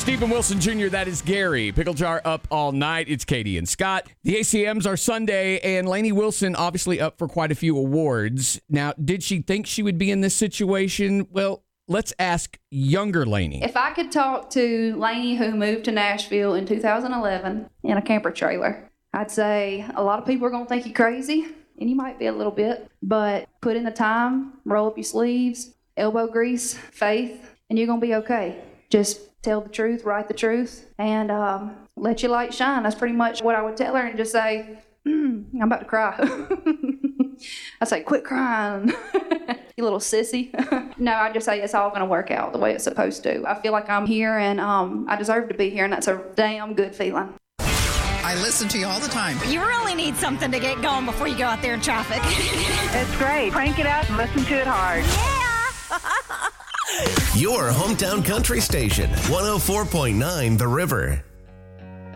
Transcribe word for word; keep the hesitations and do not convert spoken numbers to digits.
Stephen Wilson Junior, that is Gary. Pickle Jar up all night. It's Katie and Scott. The A C Ms are Sunday, and Lainey Wilson obviously up for quite a few awards. Now, did she think she would be in this situation? Well, let's ask younger Lainey. If I could talk to Lainey, who moved to Nashville in two thousand eleven in a camper trailer, I'd say a lot of people are going to think you're crazy, and you might be a little bit, but put in the time, roll up your sleeves, elbow grease, faith, and you're going to be okay. Just tell the truth, write the truth, and um, let your light shine. That's pretty much what I would tell her, and just say, mm, I'm about to cry. I'd say, quit crying, you little sissy. No, I just say it's all going to work out the way it's supposed to. I feel like I'm here, and um, I deserve to be here, and that's a damn good feeling. I listen to you all the time. You really need something to get going before you go out there in traffic. It's great. Crank it up and listen to it hard. Yeah. Your hometown country station, one oh four point nine The River.